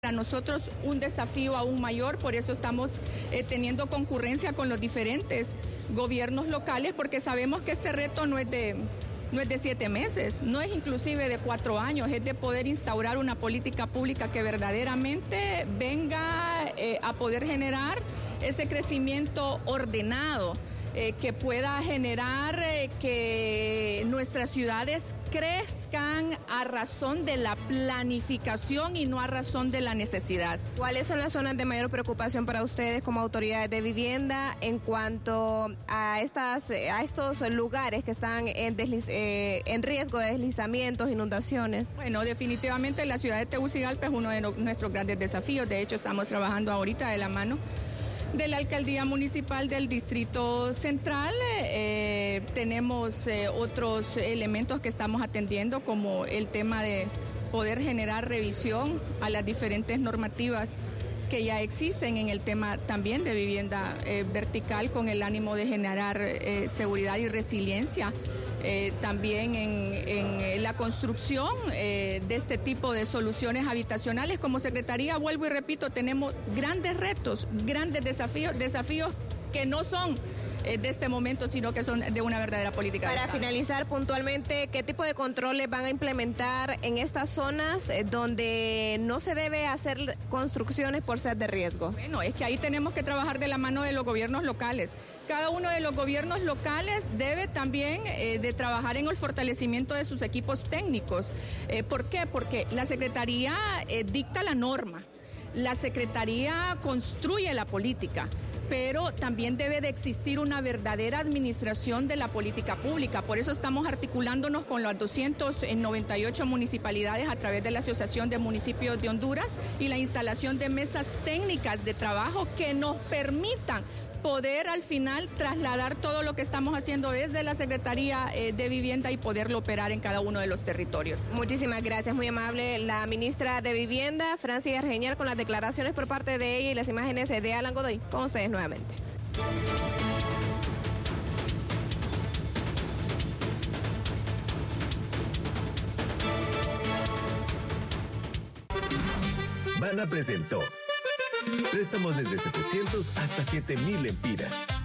Para nosotros un desafío aún mayor, por eso estamos teniendo concurrencia con los diferentes gobiernos locales, porque sabemos que este reto no es de 7 meses, no es inclusive de 4 años, es de poder instaurar una política pública que verdaderamente venga a poder generar ese crecimiento ordenado, que pueda generar que nuestras ciudades crezcan a razón de la planificación y no a razón de la necesidad. ¿Cuáles son las zonas de mayor preocupación para ustedes como autoridades de vivienda en cuanto a estos lugares que están en riesgo de deslizamientos, inundaciones? Bueno, definitivamente la ciudad de Tegucigalpa es uno de nuestros grandes desafíos. De hecho, estamos trabajando ahorita de la mano de la Alcaldía Municipal del Distrito Central. Tenemos otros elementos que estamos atendiendo, como el tema de poder generar revisión a las diferentes normativas que ya existen en el tema también de vivienda vertical, con el ánimo de generar seguridad y resiliencia. También en la construcción de este tipo de soluciones habitacionales. Como Secretaría, vuelvo y repito, tenemos grandes retos, grandes desafíos que no son de este momento, sino que son de una verdadera política. Para finalizar puntualmente, ¿qué tipo de controles van a implementar en estas zonas donde no se debe hacer construcciones por ser de riesgo? Bueno, es que ahí tenemos que trabajar de la mano de los gobiernos locales. Cada uno de los gobiernos locales debe también de trabajar en el fortalecimiento de sus equipos técnicos. ¿Por qué? Porque la Secretaría dicta la norma, la Secretaría construye la política, pero también debe de existir una verdadera administración de la política pública. Por eso estamos articulándonos con las 298 municipalidades a través de la Asociación de Municipios de Honduras y la instalación de mesas técnicas de trabajo que nos permitan poder al final trasladar todo lo que estamos haciendo desde la Secretaría de Vivienda y poderlo operar en cada uno de los territorios. Muchísimas gracias, muy amable la ministra de Vivienda, Francis Argeñar, con las declaraciones por parte de ella y las imágenes de Alan Godoy. Con ustedes nuevamente. Bana presentó préstamos desde 700 hasta 7,000 lempiras.